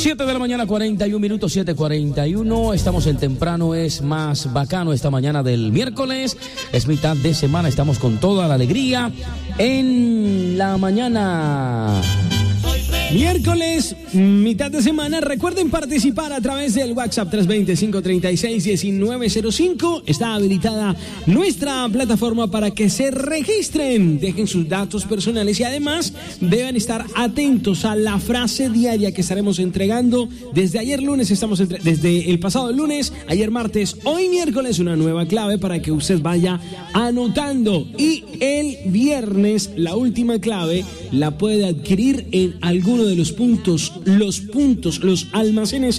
7 de la mañana, 41 minutos, 7:41. Estamos en Temprano es Más Bacano esta mañana del miércoles. Es mitad de semana, estamos con toda la alegría en la mañana. Miércoles, mitad de semana. Recuerden participar a través del WhatsApp 320-536-1905. Está habilitada nuestra plataforma para que se registren, dejen sus datos personales y además deben estar atentos a la frase diaria que estaremos entregando. Desde ayer lunes desde el pasado lunes, ayer martes, hoy miércoles, una nueva clave para que usted vaya anotando. Y el viernes, la última clave la puede adquirir en alguno de los almacenes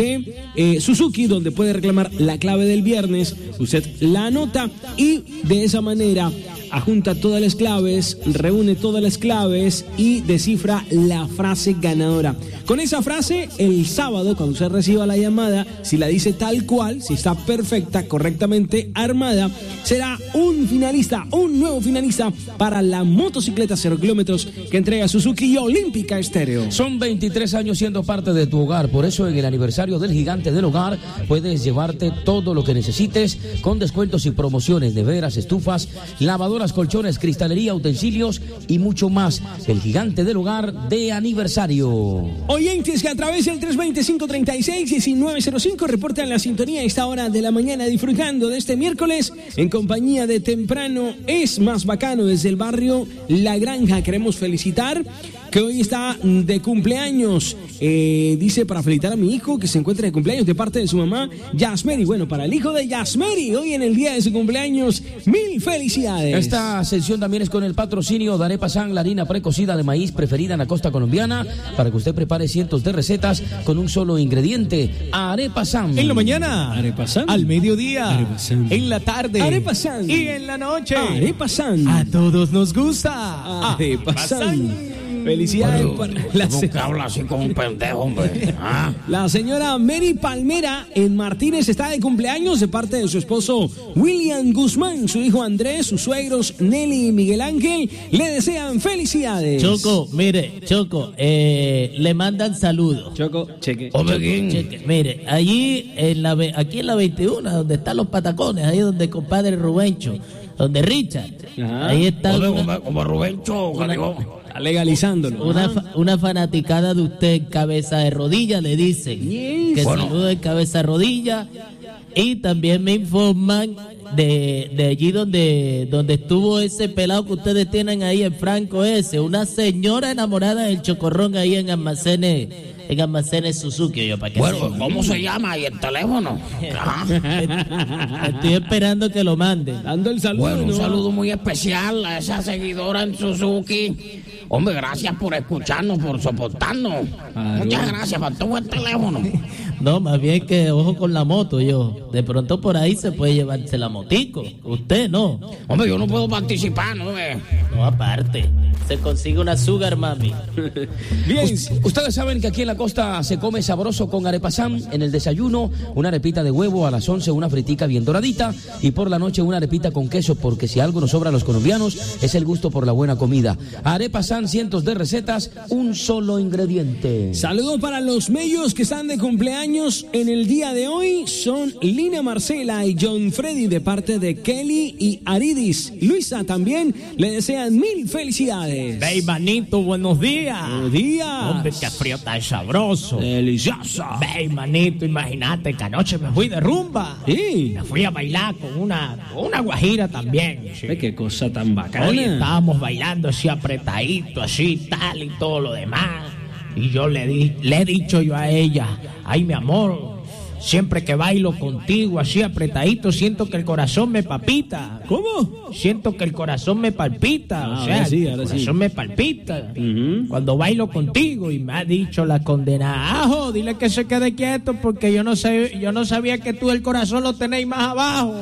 de Suzuki, donde puede reclamar la clave del viernes. Usted la anota y de esa manera ajunta todas las claves, reúne todas las claves y descifra la frase ganadora. Con esa frase, el sábado, cuando usted reciba la llamada, si la dice tal cual, si está perfecta, correctamente armada, será un nuevo finalista para la motocicleta 0 kilómetros que entrega Suzuki y Olímpica Estéreo. Son 23 años siendo parte de tu hogar, por eso en el aniversario del Gigante del Hogar puedes llevarte todo lo que necesites con descuentos y promociones, neveras, estufas, lavadoras, colchones, cristalería, utensilios y mucho más. El Gigante del Hogar de aniversario. Oyentes que a través del 320-536-1905 reportan la sintonía a esta hora de la mañana, disfrutando de este miércoles en compañía de Temprano es Más Bacano desde el barrio La Granja. Queremos felicitar que hoy está de cumpleaños, dice, para felicitar a mi hijo que se encuentra de cumpleaños de parte de su mamá, Yasmeri. Bueno, para el hijo de Yasmeri, hoy en el día de su cumpleaños, mil felicidades. Esta sesión también es con el patrocinio de Arepa San, la harina precocida de maíz preferida en la costa colombiana, para que usted prepare cientos de recetas con un solo ingrediente. Arepa San. En la mañana, Arepa San. Al mediodía, Arepa San. En la tarde, Arepa San. Y en la noche, Arepa San. A todos nos gusta Arepa San. Felicidades para la ¿Cómo que habla así como un pendejo, hombre? La señora Mary Palmera en Martínez está de cumpleaños de parte de su esposo William Guzmán, su hijo Andrés, sus suegros Nelly y Miguel Ángel le desean felicidades. Choco, mire, Choco, le mandan saludos. Choco, cheque. Cheque. Mire, allí aquí en la 21, donde están los patacones, ahí donde compadre Rubencho, donde Richard, ajá, ahí está como Rubencho, legalizándolo. Una fanaticada de usted en cabeza de rodilla, le dicen que saluda en cabeza de rodilla. Y también me informan de allí donde estuvo ese pelado que ustedes tienen ahí en Franco una señora enamorada del chocorrón ahí en almacenes Suzuki. Yo, ¿para qué ¿cómo se llama? ¿Y el teléfono? Estoy esperando que lo manden. Dando el saludo. Bueno, un saludo muy especial a esa seguidora en Suzuki. Hombre, gracias por escucharnos, por soportarnos. Muchas gracias, faltó el teléfono. No, más bien que ojo con la moto, yo. De pronto por ahí se puede llevarse la motico. Usted no. Hombre, yo no puedo participar, ¿no? No, aparte. Se consigue una sugar, mami. Bien. Ustedes saben que aquí en la costa se come sabroso con Arepa San. En el desayuno, una arepita de huevo, a las 11 una fritica bien doradita y por la noche una arepita con queso, porque si algo nos sobra a los colombianos es el gusto por la buena comida. Arepa San, cientos de recetas, un solo ingrediente. Saludos para los mellos que están de cumpleaños en el día de hoy. Son Lina Marcela y John Freddy de parte de Kelly y Aridis. Luisa también le desean mil felicidades. Hey, manito, buenos días. Buenos días. Hombre, qué frío tan sabroso. Delicioso. Hey, manito, imagínate que anoche me fui de rumba. Sí. Me fui a bailar con una guajira también. Sí. Qué cosa tan bacana. Oye, estábamos bailando así apretadito, así, tal y todo lo demás. Y yo le he dicho yo a ella, ay, mi amor, siempre que bailo contigo así apretadito, siento que el corazón me palpita. ¿Cómo? Siento que el corazón me palpita. O sea, ahora sí, el corazón me palpita cuando bailo contigo. Y me ha dicho la condenada, ajo, dile que se quede quieto porque yo no sabía que tú el corazón lo tenéis más abajo.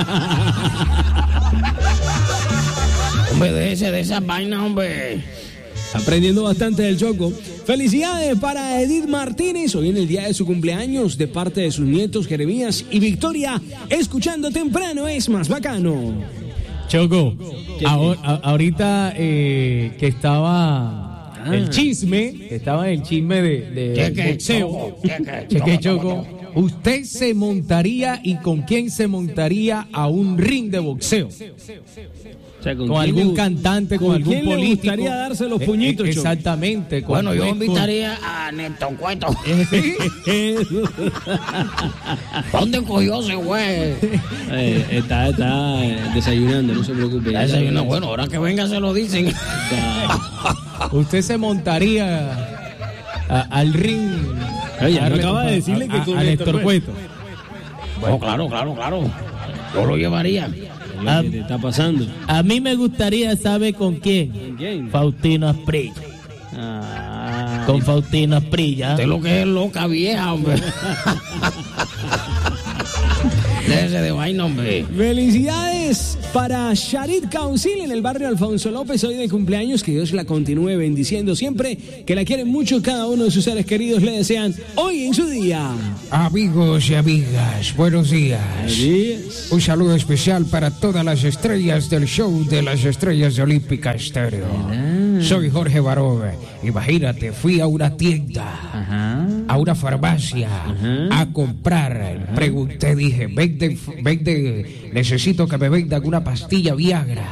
Hombre, de esas vainas, hombre. Aprendiendo bastante del Choco. Felicidades para Edith Martínez, hoy en el día de su cumpleaños, de parte de sus nietos Jeremías y Victoria, escuchando Temprano es Más Bacano. Choco, ahorita que estaba El chisme, estaba en el chisme de boxeo. Cheque Choco. ¿Usted se montaría y con quién se montaría a un ring de boxeo? O sea, ¿Con algún cantante, con algún quién político? le gustaría darse los puñitos, Choco? Exactamente. Bueno, yo invitaría a Néstor Cueto. ¿Dónde cogió ese güey? Está desayunando, no se preocupe. Desayuno, bueno, ahora que venga se lo dicen. ¿Usted se montaría al ring? Oye, no acaba de decirle que con a Néstor Cueto. Bueno, claro. Yo lo llevaría. ¿Qué te está pasando? A mí me gustaría saber con quién. ¿Con quién? Faustino Asprilla. Con Faustino Asprilla. Usted lo que es loca vieja, hombre. Déjese de vaina, hombre. Felicidades para Sharit Council en el barrio Alfonso López, hoy de cumpleaños. Que Dios la continúe bendiciendo siempre, que la quieren mucho. Cada uno de sus seres queridos le desean hoy en su día. Amigos y amigas, buenos días. Un saludo especial para todas las estrellas del show de las estrellas de Olímpica Estéreo. Soy Jorge Baró. Imagínate, fui a una tienda, a una farmacia, a comprar. Pregunté, dije, vende, necesito que me vendan una pastilla Viagra.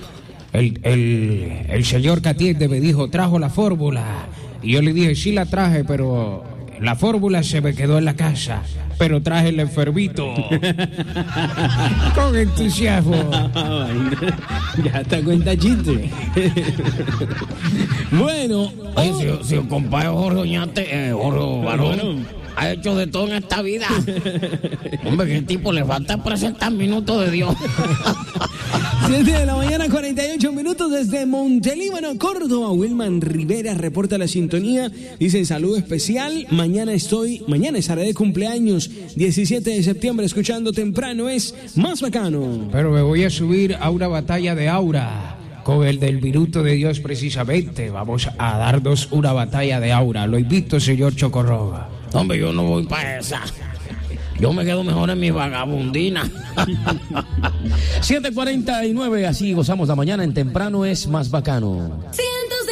El señor que atiende me dijo, ¿trajo la fórmula? Y yo le dije, sí la traje, pero la fórmula se me quedó en la casa. Pero traje el enfermito. Con entusiasmo. Ya te cuenta chiste. Bueno, Oye, si el compadre Jorge Oñate, Jorge Barón, ha hecho de todo en esta vida. Hombre, que tipo le falta presentar minutos de Dios. 7 de la mañana, 48 minutos desde Montelíbano, Córdoba. Wilman Rivera reporta la sintonía. Dice, saludo especial. Mañana estaré de cumpleaños. 17 de septiembre, escuchando temprano es más bacano. Pero me voy a subir a una batalla de aura con el del minuto de Dios precisamente. Vamos a darnos una batalla de aura. Lo invito, señor Chocorroba. Hombre, yo no voy para esa. Yo me quedo mejor en mi vagabundina. 7:49, así gozamos la mañana en temprano es más bacano. Sí.